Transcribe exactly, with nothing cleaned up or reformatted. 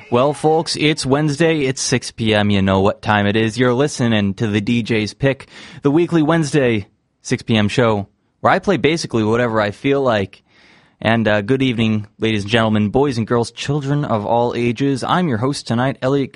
Well, folks, it's Wednesday, it's six p.m., you know what time it is. You're listening to the D J's Pick, the weekly Wednesday six p.m. show, where I play basically whatever I feel like. And uh, good evening, ladies and gentlemen, boys and girls, children of all ages. I'm your host tonight, Elliot